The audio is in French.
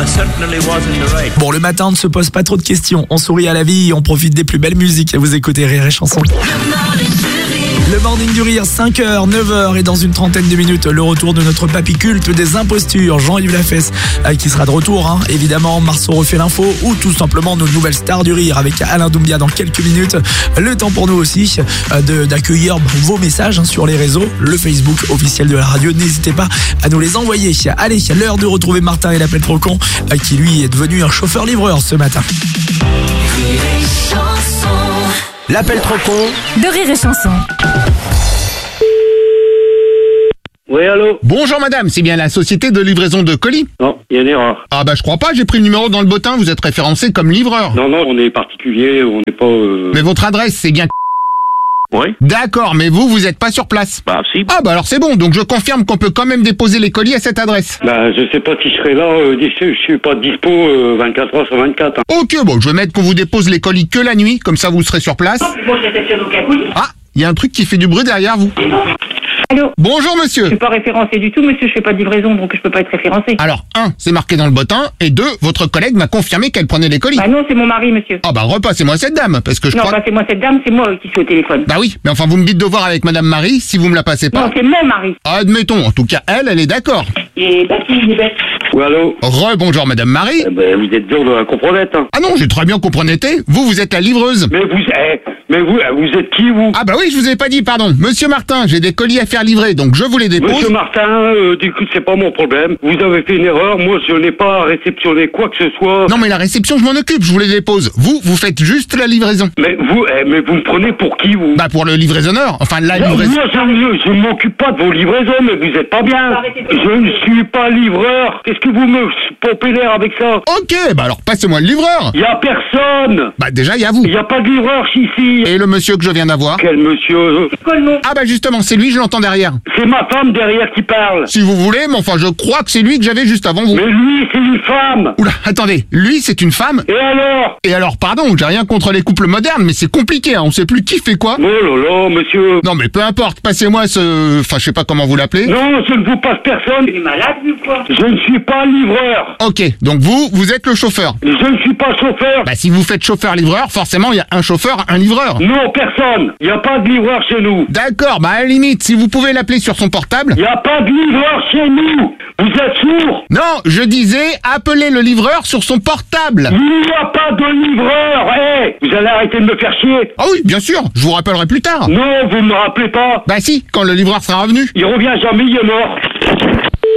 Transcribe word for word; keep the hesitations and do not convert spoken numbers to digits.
Bon, le matin, on ne se pose pas trop de questions. On sourit à la vie et on profite des plus belles musiques. Vous écoutez Rire et Chanson. Le morning du rire, cinq heures, neuf heures et dans une trentaine de minutes, le retour de notre papy culte des impostures, Jean-Yves Lafesse, qui sera de retour, hein. Évidemment, Marceau refait l'info ou tout simplement nos nouvelles stars du rire avec Alain Doumbia dans quelques minutes. Le temps pour nous aussi de, d'accueillir vos messages hein, sur les réseaux, le Facebook officiel de la radio. N'hésitez pas à nous les envoyer. Allez, l'heure de retrouver Martin et l'appel trop con, qui lui est devenu un chauffeur-livreur ce matin. L'appel trop con de Rire et Chanson. Oui, allô? Bonjour madame, c'est bien la société de livraison de colis? Non, il y a une erreur. Ah bah je crois pas, j'ai pris le numéro dans le bottin, vous êtes référencé comme livreur. Non, non, on est particulier, on n'est pas... Euh... Mais votre adresse, c'est bien... Oui. D'accord, mais vous, vous êtes pas sur place. Bah si. Ah bah alors c'est bon, donc je confirme qu'on peut quand même déposer les colis à cette adresse. Bah je sais pas si je serai là, euh, je, je suis pas dispo euh, vingt-quatre heures sur vingt-quatre. Hein. Ok, bon, je vais mettre qu'on vous dépose les colis que la nuit, comme ça vous serez sur place. Ah, il y a un truc qui fait du bruit derrière vous. Allô? Bonjour monsieur. Je suis pas référencé du tout, monsieur, je fais pas de livraison, donc je peux pas être référencé. Alors, un, c'est marqué dans le bottin, et deux, votre collègue m'a confirmé qu'elle prenait les colis. Bah non, c'est mon mari, monsieur. Ah bah repassez-moi cette dame, parce que je non, crois... Non, passez-moi cette dame, c'est moi qui suis au téléphone. Bah oui, mais enfin vous me dites de voir avec madame Marie, si vous me la passez pas... Non, c'est mon mari. Admettons, en tout cas, elle, elle est d'accord. Et bah si, il est bête. Oui, allô? Re-bonjour madame Marie. Eh ben, vous êtes dur de la comprenette, hein. Ah non, j'ai très bien comprenété. Vous, vous êtes la livreuse. Mais vous, eh, mais vous, vous êtes qui, vous? Ah bah oui, je vous ai pas dit, pardon. Monsieur Martin, j'ai des colis à faire livrer, donc je vous les dépose. Monsieur Martin, euh, du coup, c'est pas mon problème. Vous avez fait une erreur, moi, je n'ai pas réceptionné quoi que ce soit. Non mais la réception, je m'en occupe, je vous les dépose. Vous, vous faites juste la livraison. Mais vous, eh, mais vous me prenez pour qui, vous? Bah pour le livraisonneur, enfin la Non, livraison. moi, je, je ne m'occupe pas de vos livraisons, mais vous êtes pas bien. Je ne suis pas livreur. Qu'est-ce que vous me pompez l'air avec ça? Ok, bah alors passez-moi le livreur. Il y a personne. Bah déjà, il y a vous. Il n'y a pas de livreur ici. Et le monsieur que je viens d'avoir? Quel monsieur? Ah bah justement, c'est lui, je l'entends derrière. C'est ma femme derrière qui parle. Si vous voulez, mais enfin je crois que c'est lui que j'avais juste avant vous. Mais lui, c'est une femme. Oula, attendez, lui c'est une femme? Et alors? Et alors, pardon, j'ai rien contre les couples modernes, mais c'est compliqué, hein, on sait plus qui fait quoi. Oh là là, monsieur. Non mais peu importe, passez-moi ce... Enfin, je sais pas comment vous l'appelez. Non, je ne vous passe personne. Il est malade, lui, quoi? Je ne suis pas livreur. Ok, donc vous, vous êtes le chauffeur. Je ne suis pas chauffeur. Bah si vous faites chauffeur-livreur, forcément il y a un chauffeur, un livreur. Non, personne. Il n'y a pas de livreur chez nous. D'accord, bah à la limite, si vous pouvez l'appeler sur son portable... Il n'y a pas de livreur chez nous. Vous êtes sourds. Non, je disais, appelez le livreur sur son portable. Il n'y a pas de livreur. Eh, hey, vous allez arrêter de me faire chier. Ah oui, bien sûr, je vous rappellerai plus tard. Non, vous ne me rappelez pas. Bah si, quand le livreur sera revenu. Il revient jamais, il est mort.